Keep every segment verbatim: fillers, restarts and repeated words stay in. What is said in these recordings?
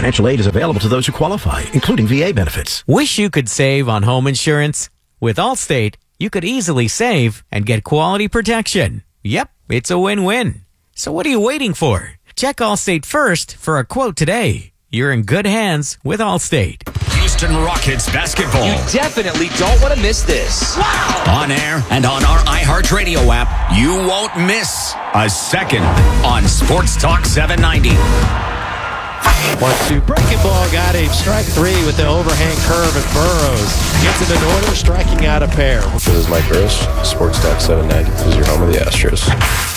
Financial aid is available to those who qualify, including V A benefits. Wish you could save on home insurance? With Allstate, you could easily save and get quality protection. Yep, it's a win-win. So what are you waiting for? Check Allstate first for a quote today. You're in good hands with Allstate. Houston Rockets basketball. You definitely don't want to miss this. Wow! On air and on our iHeartRadio app, you won't miss a second on Sports Talk seven ninety. One, two, breaking ball, got him. Strike three with the overhand curve and Burrows. Gets it in order, striking out a pair. This is Mike Burris, Sports Talk seven ninety. This is your home of the Astros.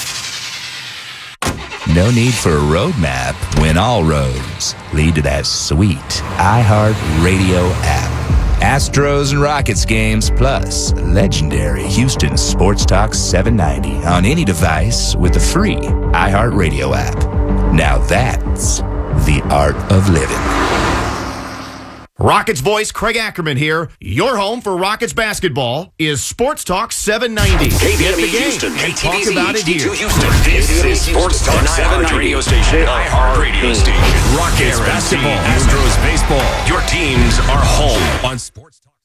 No need for a roadmap when all roads lead to that sweet iHeartRadio app. Astros and Rockets games, plus legendary Houston Sports Talk seven ninety on any device with the free iHeartRadio app. Now that's the art of living. Rockets voice Craig Ackerman here. Your home for Rockets basketball is Sports Talk seven ninety. K T Get V the game. Houston, And K T talk V Z about it H D two here. Houston. This is Sports Talk seven ninety radio station, iHeart radio station. Rockets basketball, Astros baseball. Your teams are home on Sports Talk.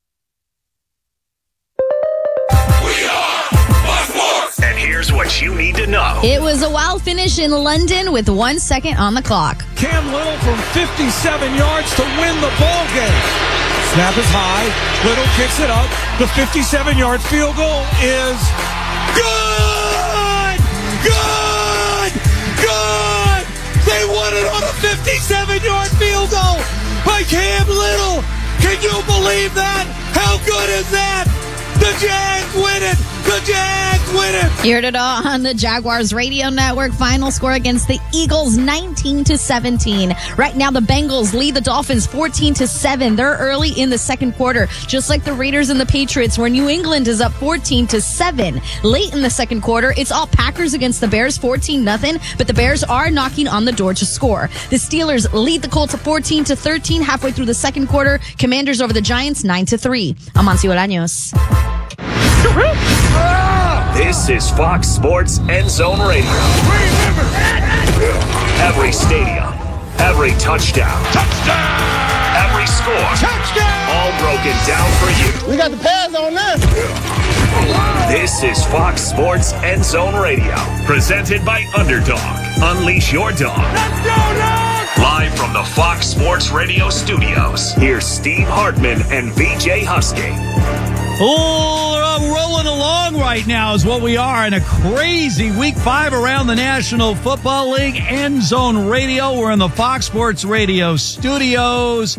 We are my sports. And here's what you need to know. It was a wild finish in London with one second on the clock. Cam Little from fifty-seven yards to win the ball game. Snap is high. Little kicks it up. The fifty-seven-yard field goal is good! Good! Good! They won it on a fifty-seven-yard field goal by Cam Little. Can you believe that? How good is that? The Jags win it! The Jags win it! You heard it all on the Jaguars radio network. Final score against the Eagles, nineteen to seventeen. Right now, the Bengals lead the Dolphins fourteen to seven. They're early in the second quarter, just like the Raiders and the Patriots, where New England is up fourteen to seven. Late in the second quarter, it's all Packers against the Bears, fourteen nothing, but the Bears are knocking on the door to score. The Steelers lead the Colts fourteen to thirteen halfway through the second quarter. Commanders over the Giants, nine to three. I'm Amancio Bolaños. This is Fox Sports End Zone Radio. Every stadium, every touchdown, touchdown, every score, touchdown, all broken down for you. We got the pads on this. This is Fox Sports End Zone Radio, presented by Underdog. Unleash your dog. Let's go, dog! Live from the Fox Sports Radio studios, here's Steve Hartman and V J Husky. Oh, uh, rolling along right now is what we are in a crazy week five around the National Football League. End Zone Radio. We're in the Fox Sports Radio studios.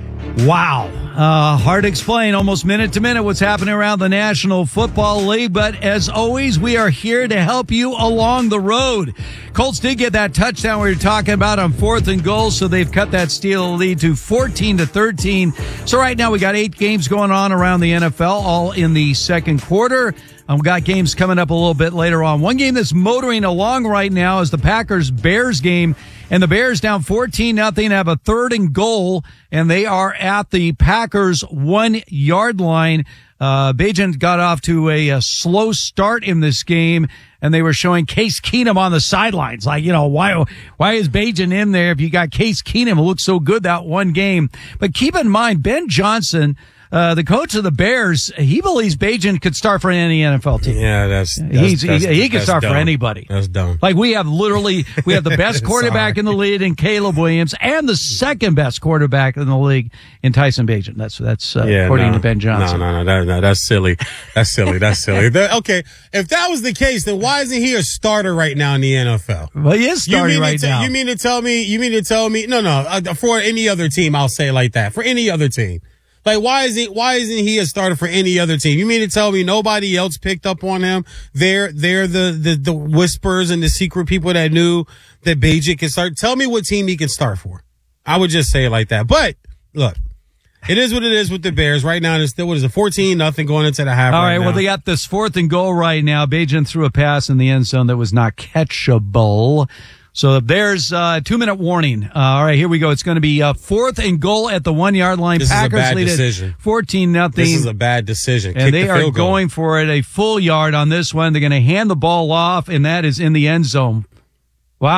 Wow. Uh, hard to explain almost minute to minute what's happening around the National Football League. But as always, we are here to help you along the road. Colts did get that touchdown we were talking about on fourth and goal, so they've cut that Steelers lead to fourteen to thirteen. So right now we got eight games going on around the N F L, all in the second quarter. Um, we got games coming up a little bit later on. One game that's motoring along right now is the Packers-Bears game. And the Bears down fourteen nothing, have a third and goal, and they are at the Packers one-yard line. Uh, Bagent got off to a, a slow start in this game, and they were showing Case Keenum on the sidelines. Like, you know, why why is Bagent in there if you got Case Keenum who looked so good that one game? But keep in mind, Ben Johnson, Uh, the coach of the Bears, he believes Bagent could start for any N F L team. Yeah, that's, that's He's, that's, he, he can that's start dumb. for anybody. That's dumb. Like we have literally, we have the best quarterback in the league in Caleb Williams and the second best quarterback in the league in Tyson Bagent. That's, that's, uh, yeah, according no, to Ben Johnson. No, no, no, that, no, that's silly. That's silly. That's silly. The, okay. If that was the case, then why isn't he a starter right now in the N F L? Well, he is starting right to, now. You mean to tell me, you mean to tell me, no, no, uh, for any other team, I'll say it like that. For any other team. Like, why is he, why isn't he a starter for any other team? You mean to tell me nobody else picked up on him? They're, they're the, the, the whispers and the secret people that knew that Bagent can start. Tell me what team he can start for. I would just say it like that. But look, it is what it is with the Bears. Right now, it's still, what is it, fourteen nothing going into the half. All right, right, now. well, they got this fourth and goal right now. Bagent threw a pass in the end zone that was not catchable. So there's a uh, two-minute warning. Uh, all right, here we go. It's going to be uh, fourth and goal at the one-yard line. This Packers is a bad lead decision. fourteen nothing. This is a bad decision. And Kick they the are field goal. going for it a full yard on this one. They're going to hand the ball off, and that is in the end zone. Wow.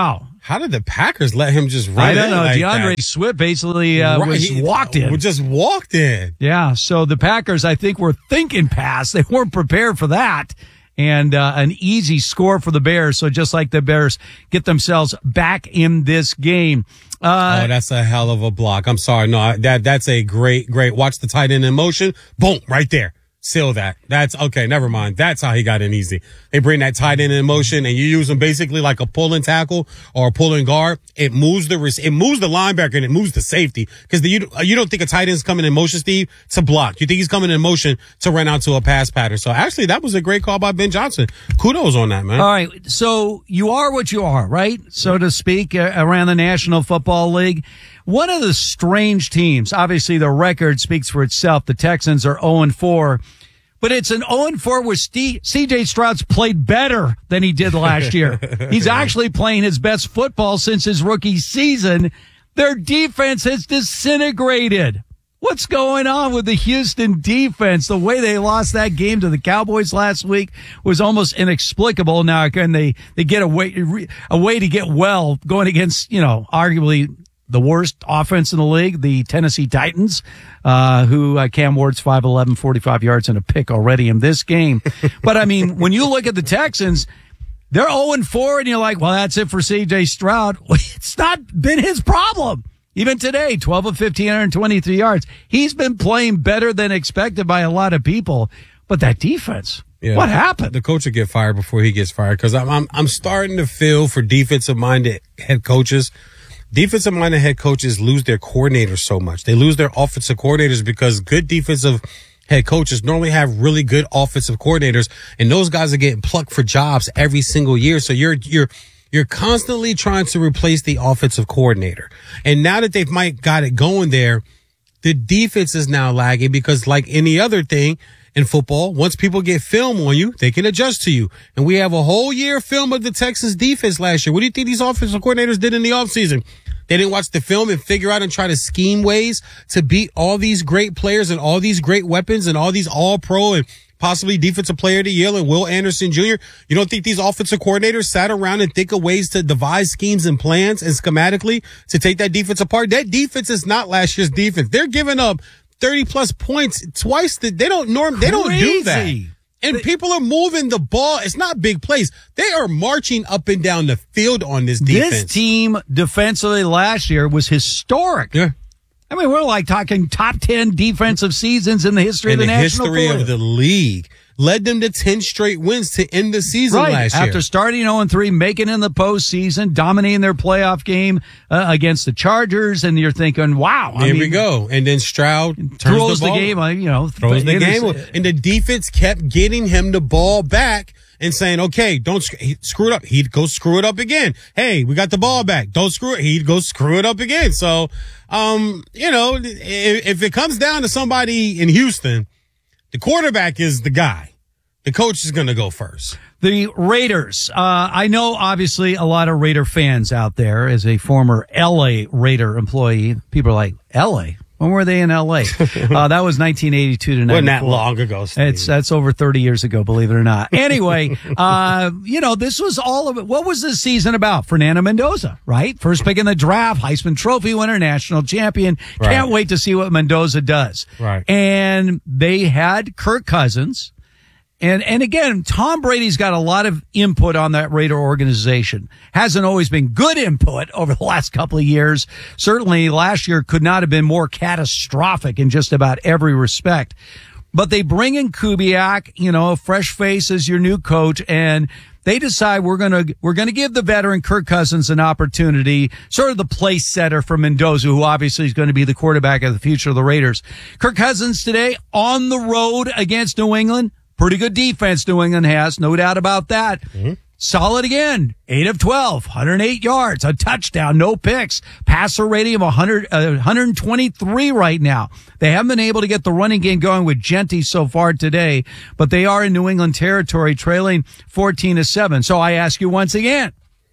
How did the Packers let him just run I don't in know. like DeAndre that? Swift basically uh, Right, was he- walked in. Just walked in. Yeah, so the Packers, I think, were thinking pass. They weren't prepared for that. And uh, an easy score for the Bears. So just like the Bears get themselves back in this game. Uh, oh, that's a hell of a block. I'm sorry. No, I- that that's a great, great. Watch the tight end in motion. Boom, right there. Seal that. That's okay. Never mind. That's how he got in easy. They bring that tight end in motion, and you use him basically like a pulling tackle or a pulling guard. It moves the it moves the linebacker and it moves the safety because you you don't think a tight end's coming in motion, Steve, to block. You think he's coming in motion to run out to a pass pattern. So actually, that was a great call by Ben Johnson. Kudos on that, man. All right. So you are what you are, right? So to speak, uh, around the National Football League. One of the strange teams, obviously the record speaks for itself. The Texans are oh and four, but it's an oh and four where C J Stroud's played better than he did last year. He's actually playing his best football since his rookie season. Their defense has disintegrated. What's going on with the Houston defense? The way they lost that game to the Cowboys last week was almost inexplicable. Now, can they, they get a way, a way to get well going against, you know, arguably the worst offense in the league, the Tennessee Titans, uh, who uh, Cam Ward's five eleven, forty-five yards and a pick already in this game. But I mean, when you look at the Texans, they're oh and four and you're like, well, that's it for C J Stroud. It's not been his problem. Even today, twelve of fifteen, one hundred twenty-three yards. He's been playing better than expected by a lot of people. But that defense, Yeah. what happened? The coach will get fired before he gets fired because I'm, I'm I'm starting to feel for defensive minded head coaches. Defensive minded head coaches lose their coordinators so much. They lose their offensive coordinators because good defensive head coaches normally have really good offensive coordinators, and those guys are getting plucked for jobs every single year. So you're you're you're constantly trying to replace the offensive coordinator. And now that they've might got it going there, the defense is now lagging because like any other thing in football, once people get film on you, they can adjust to you. And we have a whole year film of the Texans defense last year. What do you think these offensive coordinators did in the offseason? They didn't watch the film and figure out and try to scheme ways to beat all these great players and all these great weapons and all these all pro and possibly defensive player of the year and Will Anderson Junior You don't think these offensive coordinators sat around and think of ways to devise schemes and plans and schematically to take that defense apart? That defense is not last year's defense. They're giving up thirty plus points twice. They don't norm. They don't do that. And people are moving the ball. It's not big plays. They are marching up and down the field on this defense. This team defensively last year was historic. Yeah. I mean, we're like talking top ten defensive seasons in the history In of the, the National history Football of the league. Led them to ten straight wins to end the season right. last year. After starting oh and three, making it in the postseason, dominating their playoff game uh, against the Chargers, and you're thinking, wow. I Here mean, we go. And then Stroud turns throws the, ball. the game, uh, you know. Throws the it game. is- And the defense kept getting him the ball back and saying, okay, don't sc- he, screw it up. He'd go screw it up again. Hey, we got the ball back. Don't screw it. He'd go screw it up again. So, um, you know, if, if it comes down to somebody in Houston, the quarterback is the guy. The coach is going to go first. The Raiders. Uh, I know obviously a lot of Raider fans out there. As a former L A Raider employee, people are like, L A? When were they in L A? uh, that was nineteen eighty-two to ninety-four. Wasn't that long ago, Steve. It's, that's over thirty years ago, believe it or not. Anyway, uh, you know, this was all of it. What was this season about? Fernando Mendoza, right? First pick in the draft, Heisman Trophy winner, national champion. Right. Can't wait to see what Mendoza does. Right. And they had Kirk Cousins. And, and again, Tom Brady's got a lot of input on that Raider organization. Hasn't always been good input over the last couple of years. Certainly last year could not have been more catastrophic in just about every respect. But they bring in Kubiak, you know, a fresh face as your new coach, and they decide we're going to, we're going to give the veteran Kirk Cousins an opportunity, sort of the place setter for Mendoza, who obviously is going to be the quarterback of the future of the Raiders. Kirk Cousins today on the road against New England. Pretty good defense New England has, no doubt about that. Mm-hmm. Solid again, eight of twelve, one hundred eight yards, a touchdown, no picks, passer rating of one hundred, uh, one hundred twenty-three right now. They haven't been able to get the running game going with Genty so far today, but they are in New England territory, trailing fourteen to seven. So I ask you once again,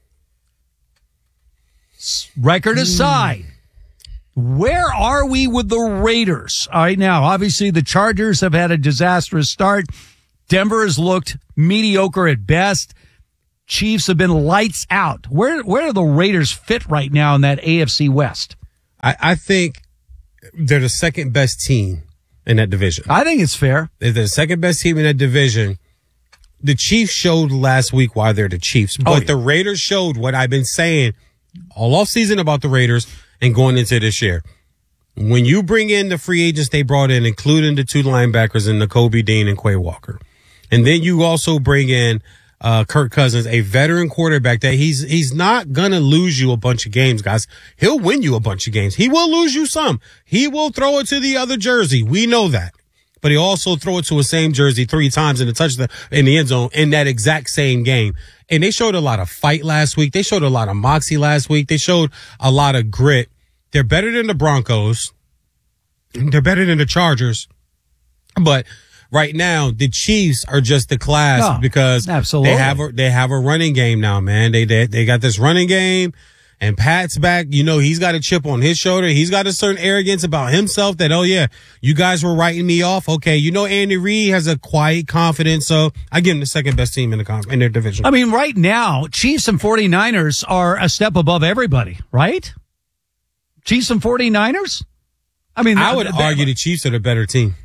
record aside, where are we with the Raiders? All right, now, obviously the Chargers have had a disastrous start. Denver has looked mediocre at best. Chiefs have been lights out. Where where do the Raiders fit right now in that A F C West? I, I think they're the second best team in that division. I think it's fair. They're the second best team in that division. The Chiefs showed last week why they're the Chiefs, but oh, yeah. the Raiders showed what I've been saying all off season about the Raiders and going into this year. When you bring in the free agents they brought in, including the two linebackers and Nakobe Dean and Quay Walker, and then you also bring in uh Kirk Cousins, a veteran quarterback that he's he's not gonna lose you a bunch of games, guys. He'll win you a bunch of games. He will lose you some. He will throw it to the other jersey. We know that. But he also throw it to a same jersey three times in the touchdown in the end zone in that exact same game. And they showed a lot of fight last week. They showed a lot of moxie last week. They showed a lot of grit. They're better than the Broncos. They're better than the Chargers. But right now, the Chiefs are just the class no, because absolutely. they have a, they have a running game now, man. They, they, they got this running game. And Pat's back, you know, he's got a chip on his shoulder. He's got a certain arrogance about himself that, oh, yeah, you guys were writing me off. Okay, you know, Andy Reid has a quiet confidence, so I give him the second best team in the in their division. I mean, right now, Chiefs and 49ers are a step above everybody, right? Chiefs and 49ers? I mean, I would they, argue the Chiefs are the better team.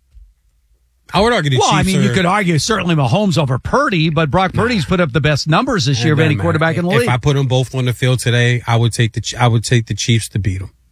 I would argue the well, Chiefs I mean, are, you could argue certainly Mahomes over Purdy, but Brock Purdy's put up the best numbers this year of any quarterback in the league. If I put them both on the field today, I would take the I would take the Chiefs to beat them.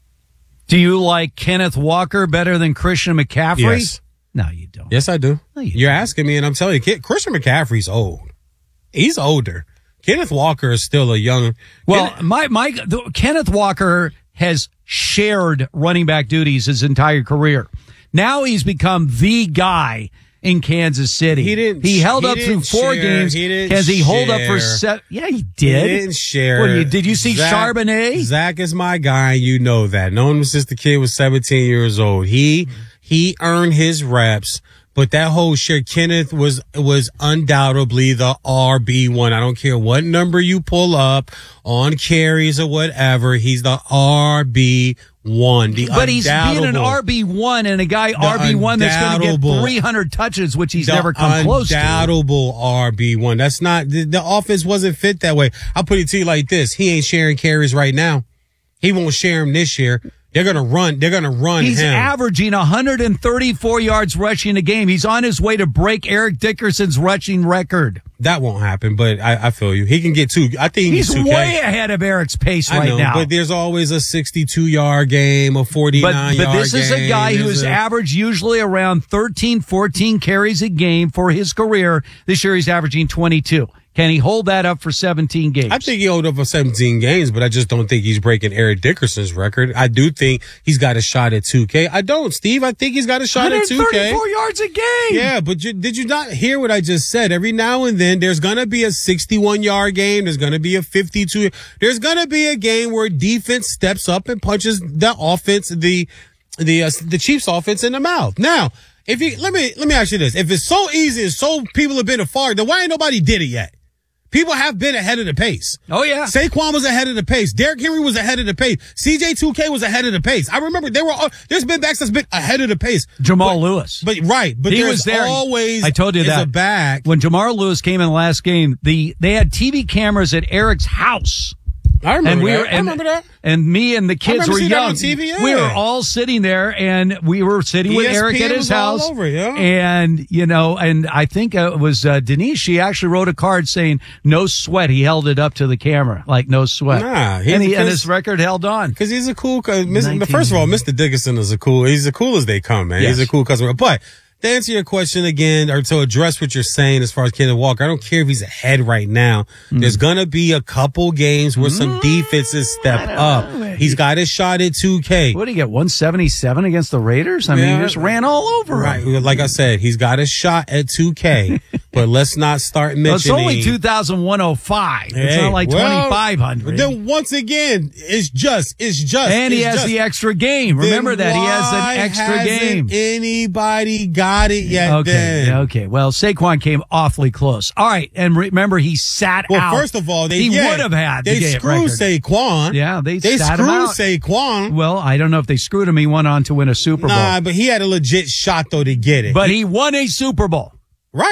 Do you like Kenneth Walker better than Christian McCaffrey? Yes. No, you don't. Yes, I do. No, you You're don't. asking me, and I'm telling you, Christian McCaffrey's old. He's older. Kenneth Walker is still a young. Well, Kenneth, my my the, Kenneth Walker has shared running back duties his entire career. Now he's become the guy in Kansas City. He didn't. He held he up through four share, games. He didn't Has he share. hold up for seven? Yeah, he did. He didn't share. What, you, did you see Zach, Charbonnet? Zach is my guy. You know that. Known him since the kid was seventeen years old. He he earned his reps. But that whole share, Kenneth was was undoubtedly the R B one. I don't care what number you pull up on carries or whatever. He's the R B one. The but he's being an R B one and a guy R B one that's going to get three hundred touches, which he's never come close to. Undoubtable R B one. That's not, the, the offense wasn't fit that way. I'll put it to you like this. He ain't sharing carries right now. He won't share them this year. They're going to run. They're going to run He's him. averaging one hundred thirty-four yards rushing a game. He's on his way to break Eric Dickerson's rushing record. That won't happen, but I, I feel you. He can get two. I think he he's two K. way ahead of Eric's pace I right know, now. But there's always a sixty-two yard game, a forty-nine but, yard but this game. is a guy who There's has a, averaged usually around thirteen, fourteen carries a game for his career. This year he's averaging twenty-two. Can he hold that up for seventeen games? I think he held up for seventeen games, but I just don't think he's breaking Eric Dickerson's record. I do think he's got a shot at two K. I don't, Steve. I think he's got a shot at two K. one hundred thirty-four yards a game. Yeah, but you, did you not hear what I just said? Every now and then there's going to be a sixty-one yard game. There's going to be a fifty-two. There's going to be a game where defense steps up and punches the offense, the, the, uh, the Chiefs offense in the mouth. Now, if you, let me, let me ask you this. If it's so easy and so people have been afar, then why ain't nobody did it yet? People have been ahead of the pace. Oh, yeah. Saquon was ahead of the pace. Derrick Henry was ahead of the pace. C J two K was ahead of the pace. I remember they were all, there's been backs that's been ahead of the pace. Jamal but, Lewis. But right, but he there's was there. always I told you is that. a back. When Jamal Lewis came in the last game, the they had T V cameras at Eric's house. I remember and we that. Were, and, I remember that. And me and the kids were young. On T V, yeah. We were all sitting there, and we were sitting E S P N with Eric at his was all house. over, yeah. And, you know, and I think it was uh, Denise. She actually wrote a card saying, no sweat. He held it up to the camera, like no sweat. Nah, he, and, he, and his record held on. Because he's a cool, uh, Mister First of all, Mister Dickerson is a cool, he's the cool as they come, man. Yes. He's a cool customer. But to answer your question again, or to address what you're saying as far as Kenneth Walker, I don't care if he's ahead right now. Mm. There's going to be a couple games where mm. some defenses step up. Know. He's got his shot at two K. What did he get, one seventy-seven against the Raiders? I yeah, mean, he just ran all over right. him. Like I said, he's got his shot at two K. But let's not start mentioning. Well, it's only two thousand one hundred five. Hey, it's not like well, twenty-five hundred. Then once again, it's just, it's just. And he has just. the extra game. Remember that. He has an extra game. Anybody got it yet? Okay. Then? Okay. Well, Saquon came awfully close. All right. And remember, he sat well, out. Well, first of all, they, he yeah, would have had they the game screwed record. Saquon. Yeah. They, they sat screwed him out. Saquon. Well, I don't know if they screwed him. He went on to win a Super Bowl. Nah, but he had a legit shot, though, to get it. But he, he won a Super Bowl. Right.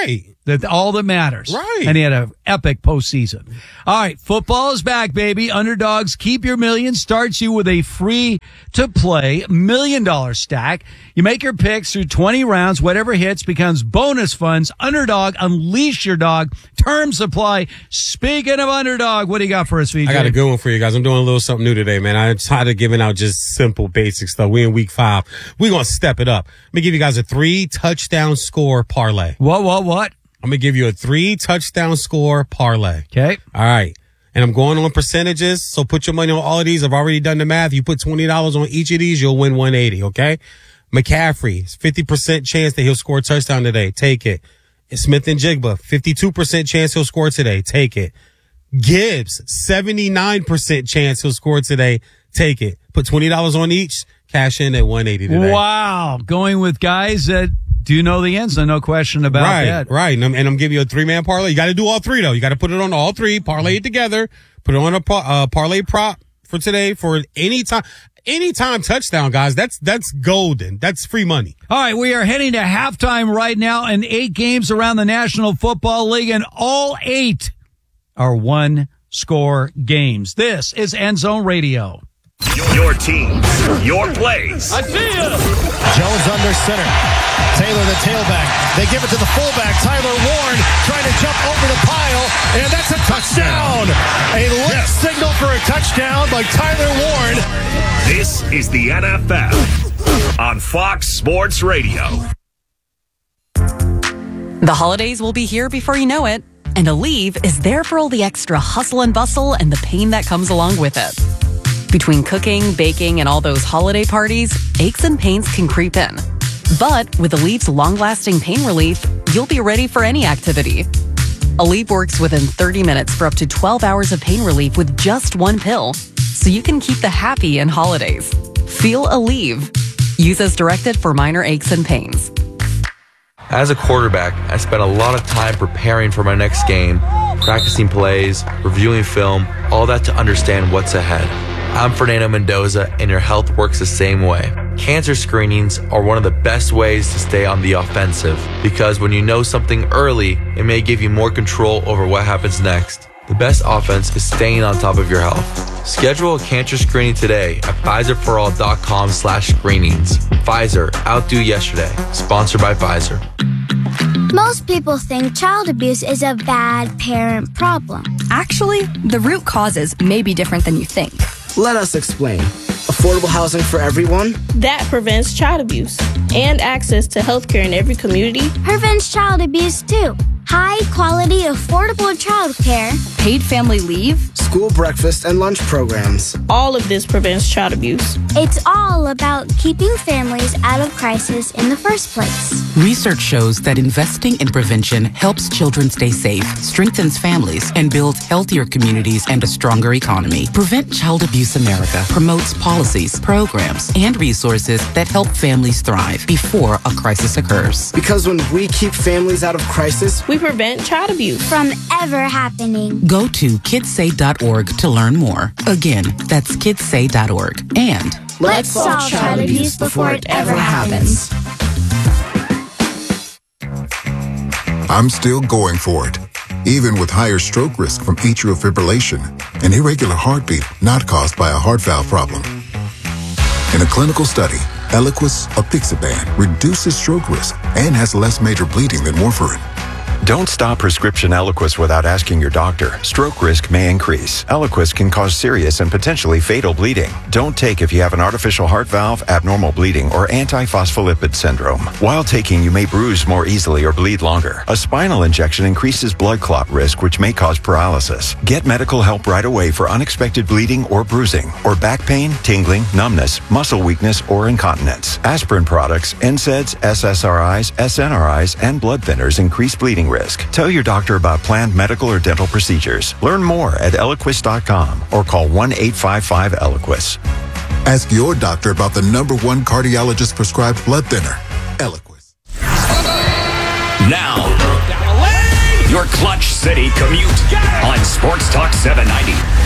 That all that matters. Right. And he had an epic postseason. All right. Football is back, baby. Underdogs Keep Your Million starts you with a free to play million dollar stack. You make your picks through twenty rounds. Whatever hits becomes bonus funds. Underdog, unleash your dog. Terms apply. Speaking of Underdog, what do you got for us, V J? I got a good one for you guys. I'm doing a little something new today, man. I'm tired of giving out just simple basic stuff. We in week five. We're going to step it up. Let me give you guys a three touchdown score parlay. What, what, what? I'm going to give you a three touchdown score parlay. Okay. All right. And I'm going on percentages. So put your money on all of these. I've already done the math. You put twenty dollars on each of these, you'll win one eighty. Okay. McCaffrey, fifty percent chance that he'll score a touchdown today. Take it. Smith and Jigba, fifty-two percent chance he'll score today. Take it. Gibbs, seventy-nine percent chance he'll score today. Take it. Put twenty dollars on each. Cash in at one eighty today. Wow. Going with guys that do know the end zone, no question about right, that. Right, and I'm, and I'm giving you a three-man parlay. You got to do all three, though. You got to put it on all three, parlay it together, put it on a uh, parlay prop for today for any time. Anytime touchdown, guys. That's that's golden. That's free money. All right, we are heading to halftime right now, and eight games around the National Football League, and all eight are one-score games. This is End Zone Radio. Your teams, your plays. I see you. Jones under center. Taylor the tailback. They give it to the fullback, Tyler Warren, trying to jump over the pile, and that's a touchdown. A late yes. signal for a touchdown by Tyler Warren. This is the N F L on Fox Sports Radio. The holidays will be here before you know it, and Aleve is there for all the extra hustle and bustle and the pain that comes along with it. Between cooking, baking, and all those holiday parties, aches and pains can creep in. But with Aleve's long-lasting pain relief, you'll be ready for any activity. Aleve works within thirty minutes for up to twelve hours of pain relief with just one pill, so you can keep the happy in holidays. Feel Aleve. Use as directed for minor aches and pains. As a quarterback, I spent a lot of time preparing for my next game, practicing plays, reviewing film, all that to understand what's ahead. I'm Fernando Mendoza, and your health works the same way. Cancer screenings are one of the best ways to stay on the offensive, because when you know something early, it may give you more control over what happens next. The best offense is staying on top of your health. Schedule a cancer screening today at Pfizerforall.com slash screenings. Pfizer, outdo yesterday. Sponsored by Pfizer. Most people think child abuse is a bad parent problem. Actually, the root causes may be different than you think. Let us explain. Affordable housing for everyone? That prevents child abuse. And access to healthcare in every community. Prevents child abuse too. High quality, affordable childcare. Paid family leave. School breakfast and lunch programs. All of this prevents child abuse. It's all about keeping families out of crisis in the first place. Research shows that investing in prevention helps children stay safe, strengthens families, and builds healthier communities and a stronger economy. Prevent Child Abuse America promotes policies, programs, and resources that help families thrive before a crisis occurs. Because when we keep families out of crisis, we prevent child abuse from ever happening. Go to kids say dot org to learn more. Again, that's kids say dot org. And let's solve child abuse before it ever happens. I'm still going for it, even with higher stroke risk from atrial fibrillation, an irregular heartbeat not caused by a heart valve problem. In a clinical study, Eliquis apixaban reduces stroke risk and has less major bleeding than warfarin. Don't stop prescription Eliquis without asking your doctor. Stroke risk may increase. Eliquis can cause serious and potentially fatal bleeding. Don't take if you have an artificial heart valve, abnormal bleeding, or antiphospholipid syndrome. While taking, you may bruise more easily or bleed longer. A spinal injection increases blood clot risk, which may cause paralysis. Get medical help right away for unexpected bleeding or bruising, or back pain, tingling, numbness, muscle weakness, or incontinence. Aspirin products, N SAIDs, S S R Is, S N R Is, and blood thinners increase bleeding risk. Tell your doctor about planned medical or dental procedures. Learn more at Eliquis dot com or call one eight five five Eliquis. Ask your doctor about the number one cardiologist prescribed blood thinner, Eliquis. Now, your Clutch City commute on Sports Talk seven ninety.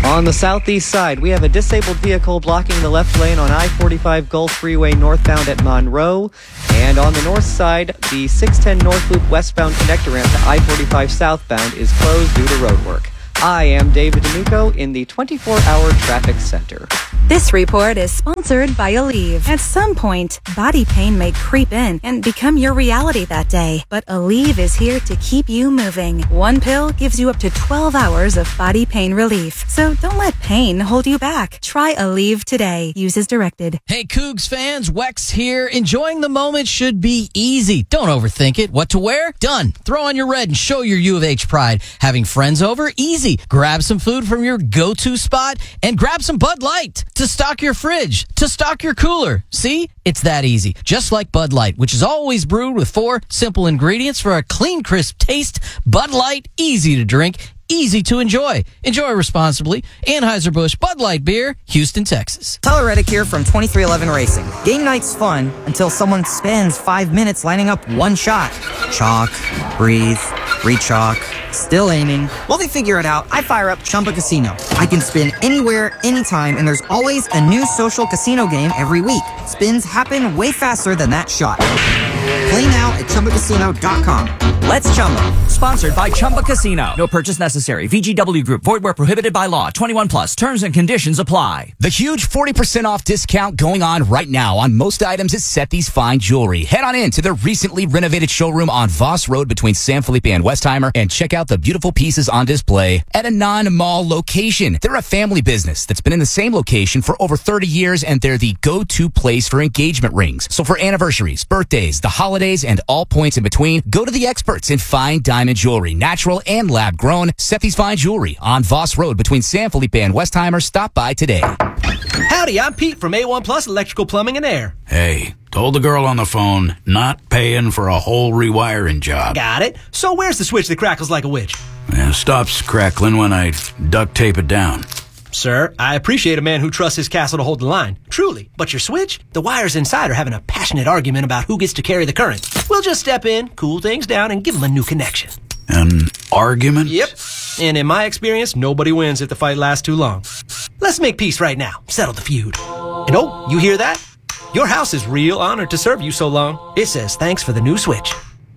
On the southeast side, we have a disabled vehicle blocking the left lane on I forty-five Gulf Freeway northbound at Monroe. And on the north side, the six ten North Loop westbound connector ramp to I forty-five southbound is closed due to road work. I am David D'Amico in the twenty-four hour traffic center. This report is sponsored by Aleve. At some point, body pain may creep in and become your reality that day. But Aleve is here to keep you moving. One pill gives you up to twelve hours of body pain relief. So don't let pain hold you back. Try Aleve today. Use as directed. Hey, Cougs fans, Wex here. Enjoying the moment should be easy. Don't overthink it. What to wear? Done. Throw on your red and show your U of H pride. Having friends over? Easy. Grab some food from your go-to spot and grab some Bud Light to stock your fridge, to stock your cooler. See? It's that easy. Just like Bud Light, which is always brewed with four simple ingredients for a clean, crisp taste. Bud Light, easy to drink, easy to enjoy. Enjoy responsibly. Anheuser-Busch Bud Light Beer, Houston, Texas. Tyler Reddick here from twenty-three eleven Racing. Game night's fun until someone spends five minutes lining up one shot. Chalk, breathe, re-chalk, still aiming. While they figure it out, I fire up Chumba Casino. I can spin anywhere, anytime, and there's always a new social casino game every week. Spins happen way faster than that shot. Play now at Chumba Casino dot com. Let's Chumba. Sponsored by Chumba Casino. No purchase necessary. V G W Group. Void where prohibited by law. twenty-one plus. Terms and conditions apply. The huge forty percent off discount going on right now on most items at Sethi's Fine Jewelry. Head on in to the recently renovated showroom on Voss Road between San Felipe and Westheimer and check out the beautiful pieces on display at a non-mall location. They're a family business that's been in the same location for over thirty years, and they're the go-to place for engagement rings. So for anniversaries, birthdays, the holidays, and all points in between, go to the experts in fine diamond jewelry, natural and lab grown. Sethi's Fine Jewelry on Voss Road between San Felipe and Westheimer. Stop by today. Howdy, I'm Pete from A one Plus Electrical Plumbing and Air. Hey, told the girl on the phone, not paying for a whole rewiring job. Got it. So where's the switch that crackles like a witch? It stops crackling when I duct tape it down. Sir, I appreciate a man who trusts his castle to hold the line. Truly. But your switch? The wires inside are having a passionate argument about who gets to carry the current. We'll just step in, cool things down, and give them a new connection. An argument? Yep. And in my experience, nobody wins if the fight lasts too long. Let's make peace right now. Settle the feud. And oh, you hear that? Your house is real honored to serve you so long. It says thanks for the new switch.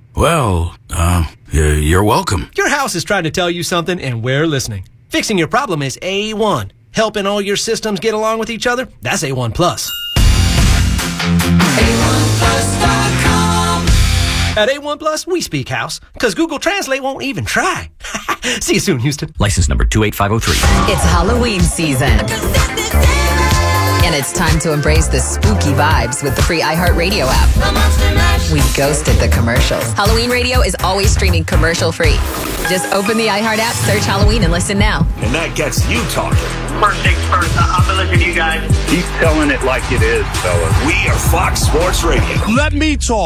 Well, uh, you're welcome. Your house is trying to tell you something, and we're listening. Fixing your problem is A one. Helping all your systems get along with each other? That's A one Plus. A one plus dot com. At A one Plus, we speak house, because Google Translate won't even try. See you soon, Houston. License number two eight five oh three. It's Halloween season. And it's time to embrace the spooky vibes with the free iHeartRadio app. We ghosted the commercials. Halloween Radio is always streaming commercial-free. Just open the iHeart app, search Halloween, and listen now. And that gets you talking. First things first, I'm going to listen to you guys. He's telling it like it is, fellas. We are Fox Sports Radio. Let me talk.